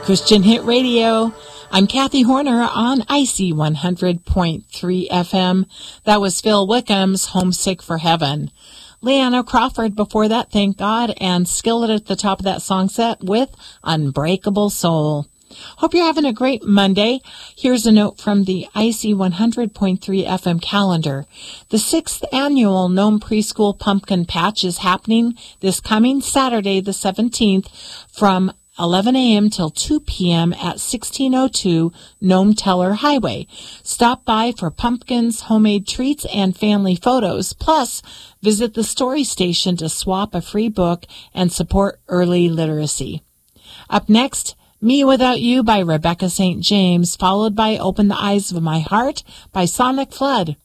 Christian Hit Radio. I'm Kathy Horner on IC 100.3 FM. That was Phil Wickham's Homesick for Heaven. Leanna Crawford before that, Thank God, and Skillet at the top of that song set with Unbreakable Soul. Hope you're having a great Monday. Here's a note from the IC 100.3 FM calendar. The 6th annual Nome Preschool Pumpkin Patch is happening this coming Saturday, the 17th, from 11 a.m. till 2 p.m. at 1602 Nome Teller Highway. Stop by for pumpkins, homemade treats, and family photos. Plus, visit the Story Station to swap a free book and support early literacy. Up next, Me Without You by Rebecca St. James, followed by Open the Eyes of My Heart by Sonic Flood.